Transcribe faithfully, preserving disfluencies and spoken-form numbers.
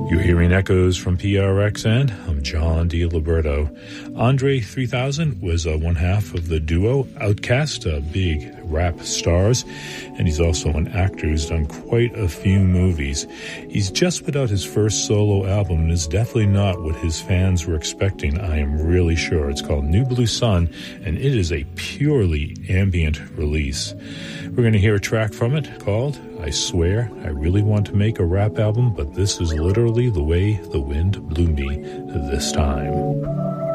You're hearing echoes from P R X N. I'm John DiLiberto. Andre three thousand was uh, one half of the duo Outkast, uh, big rap stars, and he's also an actor who's done quite a few movies. He's just put out his first solo album, and is definitely not what his fans were expecting, I am really sure. It's called New Blue Sun, and it is a purely ambient release. We're going to hear a track from it called I Swear I Really Want to Make a Rap Album, but this is literally the way the wind blew me this time.